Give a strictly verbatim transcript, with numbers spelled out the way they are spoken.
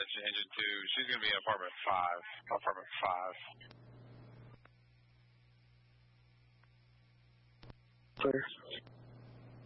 College, engine two. She's going to be in apartment five. Apartment five. Clear.